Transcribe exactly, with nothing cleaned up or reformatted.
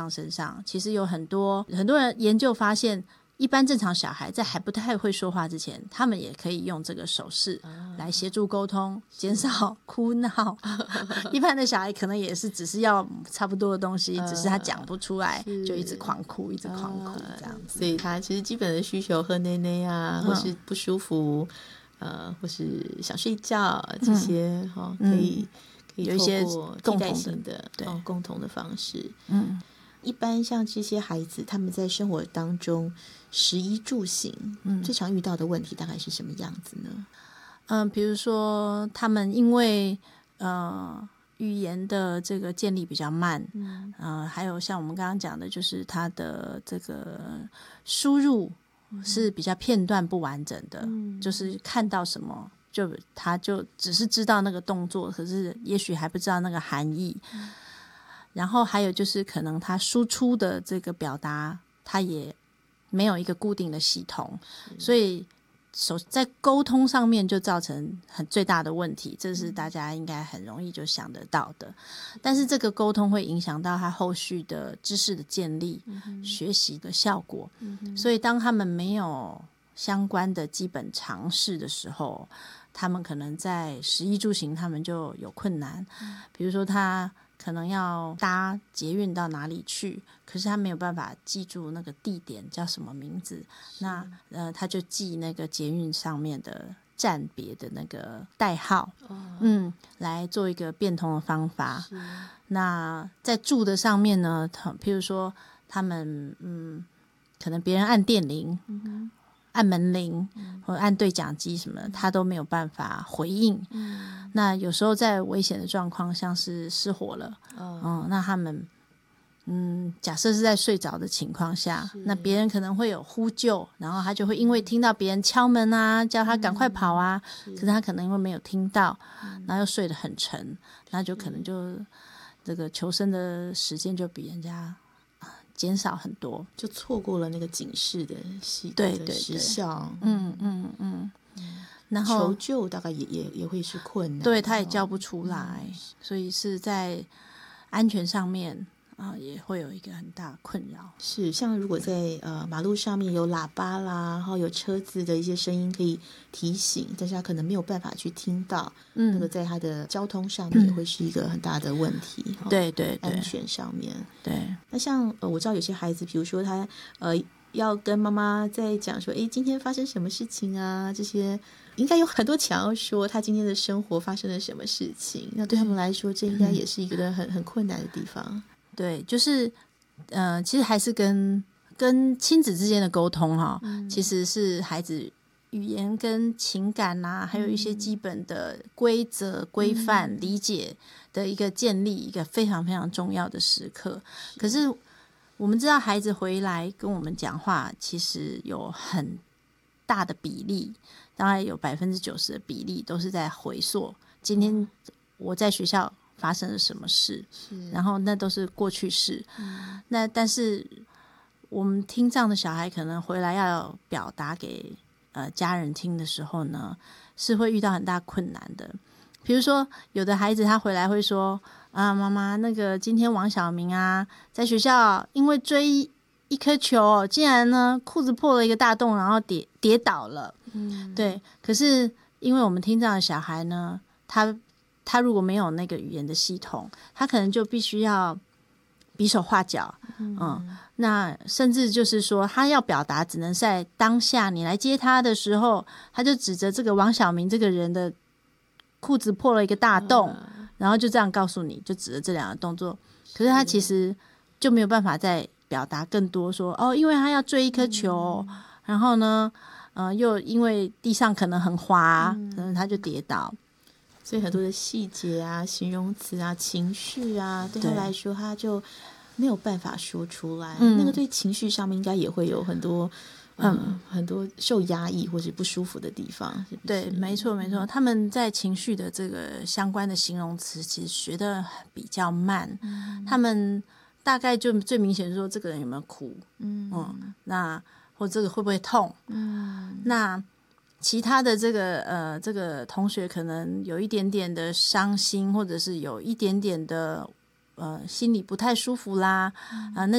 身上，其实有很多很多人研究发现，一般正常小孩在还不太会说话之前，他们也可以用这个手势来协助沟通，减少哭闹。一般的小孩可能也是只是要差不多的东西，只是他讲不出来，就一直狂哭一直狂哭这样子。 所以他其实基本的需求，喝奶奶啊，或是不舒服、嗯、呃，或是想睡觉这些、嗯哦、可以、嗯、可以有一些替代性的对、哦、共同的方式。 嗯， 一般像这些孩子，他们在生活当中食衣住行、嗯、最常遇到的问题大概是什么样子呢？ 嗯，比如说他们因为呃语言的这个建立比较慢，嗯，呃，还有像我们刚刚讲的，就是他的这个输入是比较片段不完整的，嗯，就是看到什么就他就只是知道那个动作，可是也许还不知道那个含义。嗯，然后还有就是可能他输出的这个表达，他也没有一个固定的系统，所以手在沟通上面就造成很最大的问题，这是大家应该很容易就想得到的。但是这个沟通会影响到他后续的知识的建立、嗯、学习的效果、嗯、所以当他们没有相关的基本常识的时候，他们可能在食衣住行他们就有困难、嗯、比如说他可能要搭捷运到哪里去，可是他没有办法记住那个地点叫什么名字，那呃他就记那个捷运上面的站别的那个代号、哦、嗯，来做一个变通的方法。那在住的上面呢，譬如说他们嗯，可能别人按电铃、嗯、按门铃、嗯、或者按对讲机什么的，他都没有办法回应、嗯、那有时候在危险的状况，像是失火了、哦嗯、那他们嗯，假设是在睡着的情况下，那别人可能会有呼救，然后他就会因为听到别人敲门啊，叫他赶快跑啊、嗯、可是他可能因为没有听到、嗯、然后又睡得很沉，那就可能就这个求生的时间就比人家减少很多， 就错过了那个警示的时对对对时效。 嗯嗯嗯，然后求救大概也也也会是困难， 对，他也叫不出来、嗯、所以是在安全上面啊、呃，也会有一个很大的困扰。 是，像如果在呃马路上面有喇叭啦，然后有车子的一些声音可以提醒，但是他可能没有办法去听到，嗯，那个在他的交通上面也会是一个很大的问题。嗯哦、 对对对， 安全上面， 对。 那像呃，我知道有些孩子，比如说他呃要跟妈妈在讲说，哎，今天发生什么事情啊？这些应该有很多想要说他今天的生活发生了什么事情。那对他们来说，这应该也是一个很很困难的地方。 对，就是呃，其实还是跟跟亲子之间的沟通哈、哦嗯，其实是孩子语言跟情感啊，还有一些基本的规则、规范、嗯、理解的一个建立，一个非常非常重要的时刻。可是我们知道，孩子回来跟我们讲话，其实有很大的比例，大概有百分之九十的比例都是在回溯今天我在学校发生了什么事，然后那都是过去式、嗯、那但是我们听障的小孩可能回来要表达给呃家人听的时候呢，是会遇到很大困难的。比如说有的孩子他回来会说啊，妈妈，那个今天王小明啊在学校因为追一颗球竟然呢裤子破了一个大洞，然后跌跌倒了、嗯、对，可是因为我们听障的小孩呢，他他如果没有那个语言的系统，他可能就必须要比手画脚、嗯嗯、那甚至就是说他要表达只能在当下你来接他的时候，他就指着这个王小明这个人的裤子破了一个大洞、嗯、然后就这样告诉你，就指着这两个动作，可是他其实就没有办法再表达更多说哦，因为他要追一颗球、嗯、然后呢呃，又因为地上可能很滑、嗯、可能他就跌倒， 所以很多的细节啊、形容词啊、情绪啊，对他来说他就没有办法说出来、嗯、那个对情绪上面应该也会有很多嗯、呃，很多受压抑或者不舒服的地方，是不是？ 对，没错没错，他们在情绪的这个相关的形容词其实学得比较慢、嗯、他们大概就最明显说这个人有没有哭， 嗯, 嗯那或这个会不会痛，嗯，那其他的这个呃，这个同学可能有一点点的伤心，或者是有一点点的呃心里不太舒服啦，啊、嗯呃，那